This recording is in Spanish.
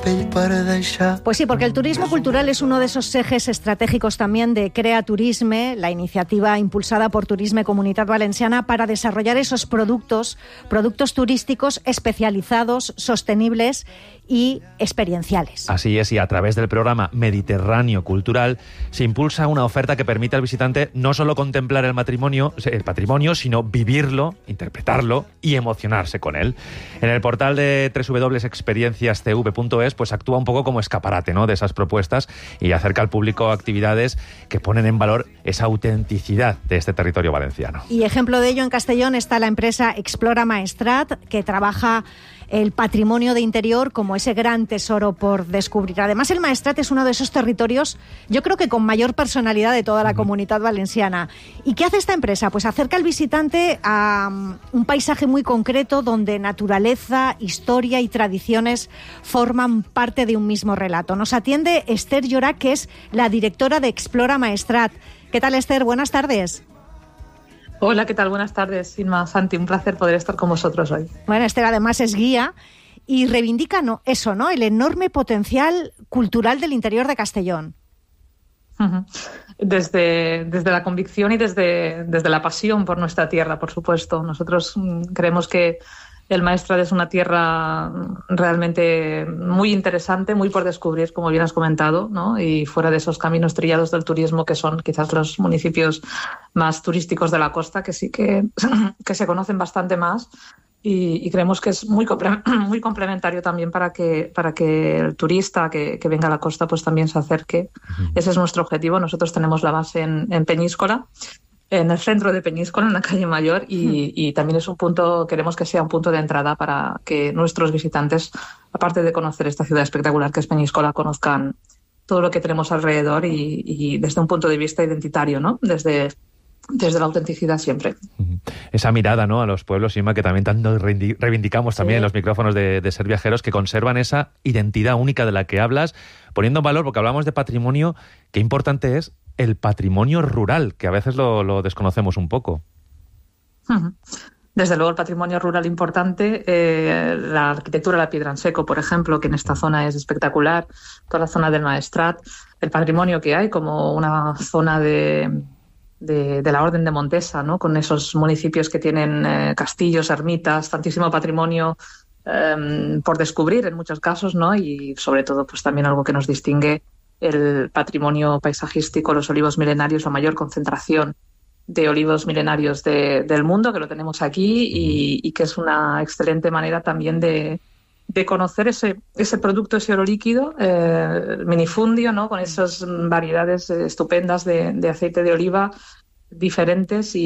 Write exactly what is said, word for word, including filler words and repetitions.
Pues sí, porque el turismo cultural es uno de esos ejes estratégicos también de Crea Turisme, la iniciativa impulsada por Turisme Comunitat Valenciana para desarrollar esos productos, productos turísticos especializados, sostenibles y experienciales. Así es, y a través del programa Mediterráneo Cultural se impulsa una oferta que permite al visitante no solo contemplar el matrimonio, el patrimonio, sino vivirlo, interpretarlo y emocionarse con él. En el portal de doble u doble u doble u punto experiencias c v punto es pues actúa un poco como escaparate, ¿no?, de esas propuestas y acerca al público actividades que ponen en valor esa autenticidad de este territorio valenciano. Y ejemplo de ello en Castellón está la empresa Explora Maestrat, que trabaja el patrimonio de interior como ese gran tesoro por descubrir. Además, el Maestrat es uno de esos territorios, yo creo que con mayor personalidad de toda la Comunidad Valenciana. ¿Y qué hace esta empresa? Pues acerca al visitante a um, un paisaje muy concreto donde naturaleza, historia y tradiciones forman parte de un mismo relato. Nos atiende Esther Llorach, que es la directora de Explora Maestrat. ¿Qué tal, Esther? Buenas tardes. Hola, ¿qué tal? Buenas tardes, Inma, Santi, un placer poder estar con vosotros hoy. Bueno, Esther además es guía y reivindica no, eso, ¿no? El enorme potencial cultural del interior de Castellón. Uh-huh. Desde, desde la convicción y desde, desde la pasión por nuestra tierra, por supuesto. Nosotros mm, creemos que el Maestrat es una tierra realmente muy interesante, muy por descubrir, como bien has comentado, ¿no? Y fuera de esos caminos trillados del turismo que son quizás los municipios más turísticos de la costa, que sí que, que se conocen bastante más. Y, y creemos que es muy, comple- muy complementario también para que, para que el turista que, que venga a la costa pues también se acerque. Uh-huh. Ese es nuestro objetivo. Nosotros tenemos la base en, en Peñíscola, en el centro de Peñíscola, en la calle Mayor, y, y también es un punto, queremos que sea un punto de entrada para que nuestros visitantes, aparte de conocer esta ciudad espectacular que es Peñíscola, conozcan todo lo que tenemos alrededor y, y desde un punto de vista identitario, ¿no? Desde, desde la autenticidad siempre. Esa mirada, ¿no?, a los pueblos, Inma, que también tanto reivindicamos también sí. en los micrófonos de, de Ser Viajeros, que conservan esa identidad única de la que hablas, poniendo en valor, porque hablamos de patrimonio, qué importante es el patrimonio rural, que a veces lo, lo desconocemos un poco. Desde luego el patrimonio rural importante, eh, la arquitectura de la piedra en seco, por ejemplo, que en esta zona es espectacular, toda la zona del Maestrat, el patrimonio que hay como una zona de, de, de la Orden de Montesa, ¿no?, con esos municipios que tienen eh, castillos, ermitas, tantísimo patrimonio eh, por descubrir en muchos casos, ¿no? Y sobre todo pues también algo que nos distingue, el patrimonio paisajístico, los olivos milenarios, la mayor concentración de olivos milenarios de, del mundo, que lo tenemos aquí y, y que es una excelente manera también de, de conocer ese, ese producto, ese oro líquido, eh, el minifundio, ¿no?, con esas variedades estupendas de, de aceite de oliva diferentes y